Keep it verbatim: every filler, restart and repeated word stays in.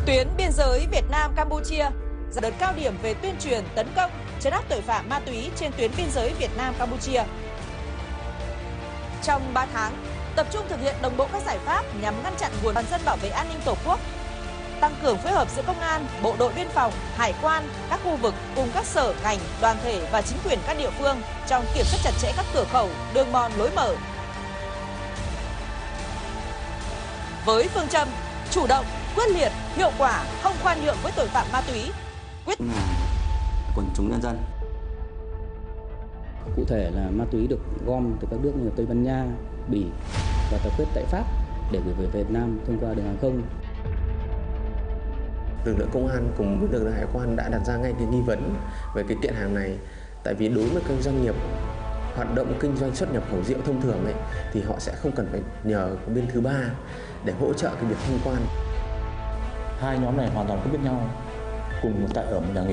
Tuyến biên giới Việt Nam Campuchia ra đợt cao điểm về tuyên truyền tấn công trấn áp tội phạm ma túy trên tuyến biên giới Việt Nam Campuchia. Trong ba tháng, tập trung thực hiện đồng bộ các giải pháp nhằm ngăn chặn nguồn toàn dân bảo vệ an ninh Tổ quốc, tăng cường phối hợp giữa công an, bộ đội biên phòng, hải quan, các khu vực cùng các sở ngành, đoàn thể và chính quyền các địa phương trong kiểm soát chặt chẽ các cửa khẩu, đường mòn lối mở. Với phương châm chủ động, quyết liệt, hiệu quả, không khoan nhượng với tội phạm ma túy, quyết là quần chúng nhân dân. Cụ thể là ma túy được gom từ các nước như Tây Ban Nha, Bỉ và tập kết tại Pháp để gửi về Việt Nam thông qua đường hàng không. Lực lượng công an cùng với lực lượng hải quan đã đặt ra ngay cái nghi vấn về cái kiện hàng này, tại vì đối với các doanh nghiệp hoạt động kinh doanh xuất nhập khẩu rượu thông thường ấy, thì họ sẽ không cần phải nhờ bên thứ ba để hỗ trợ cái việc thông quan. Hai nhóm này hoàn toàn không biết nhau, cùng tại ở một nhà nghỉ.